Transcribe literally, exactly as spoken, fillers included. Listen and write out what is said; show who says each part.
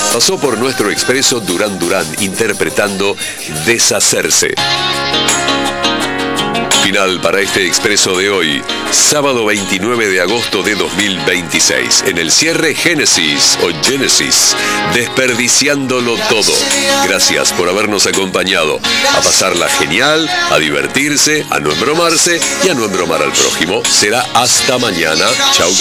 Speaker 1: Pasó por nuestro expreso Durán Durán interpretando Deshacerse. Final para este expreso de hoy, sábado veintinueve de agosto de dos mil veintiséis. En el cierre, Génesis o Genesis, desperdiciándolo todo. Gracias por habernos acompañado. A pasarla genial, a divertirse, a no embromarse y a no embromar al prójimo. Será hasta mañana. Chau.